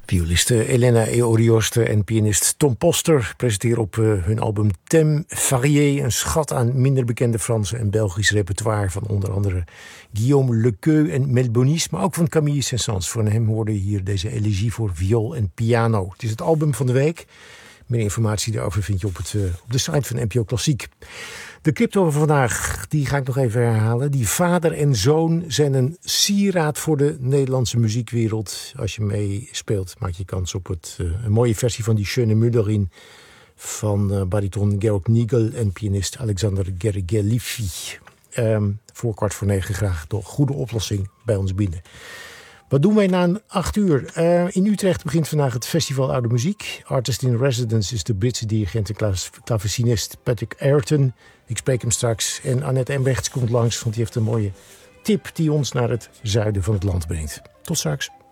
Violiste Elena Eorioste en pianist Tom Poster presenteren op hun album Thème Varié een schat aan minder bekende Franse en Belgisch repertoire van onder andere Guillaume Lequeux en Mel Bonis, maar ook van Camille Saint-Saëns. Van hem hoorde je hier deze elegie voor viool en piano. Het is het album van de week. Meer informatie daarover vind je op de site van NPO Klassiek. De crypto van vandaag, die ga ik nog even herhalen. Die vader en zoon zijn een sieraad voor de Nederlandse muziekwereld. Als je meespeelt, maak je kans op een mooie versie van die Schöne Müllerin van bariton Georg Nigel en pianist Alexander Gergelifi. Voor 8:45 graag de goede oplossing bij ons binnen. Wat doen wij na 8 uur? In Utrecht begint vandaag het Festival Oude Muziek. Artist in Residence is de Britse dirigent en klavecinist Patrick Ayrton. Ik spreek hem straks. En Annette Embrechts komt langs, want die heeft een mooie tip die ons naar het zuiden van het land brengt. Tot straks.